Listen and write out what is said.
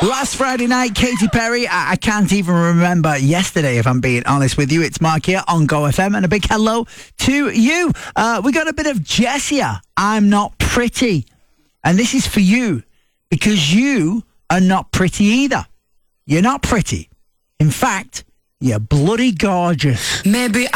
Last Friday night, Katy Perry. I can't even remember yesterday, if I'm being honest with you. It's Mark here on Go FM, and a big hello to you. We got a bit of Jessia, I'm Not Pretty. And this is for you, because you are not pretty either. You're not pretty. In fact, you're bloody gorgeous. Maybe